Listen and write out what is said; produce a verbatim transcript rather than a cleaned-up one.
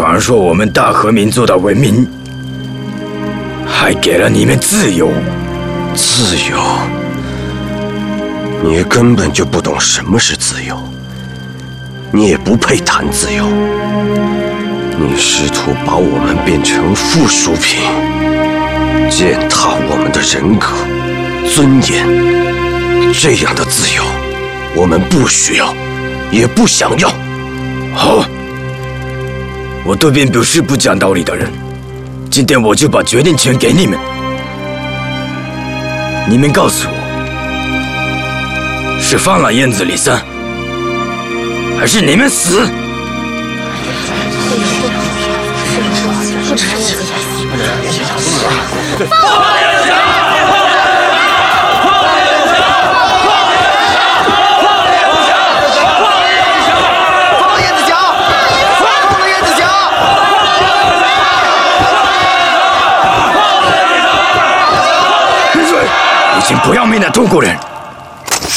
传说我们大和民族的文明，还给了你们自由。 自由？你根本就不懂什么是自由，你也不配谈自由。你试图把我们变成附属品，践踏我们的人格、尊严。这样的自由，我们不需要，也不想要。 好，我对便不是不讲道理的人。今天我就把决定权给你们，你们告诉我，是放了燕子李三，还是你们死？放燕子强！已经不要命的中国人，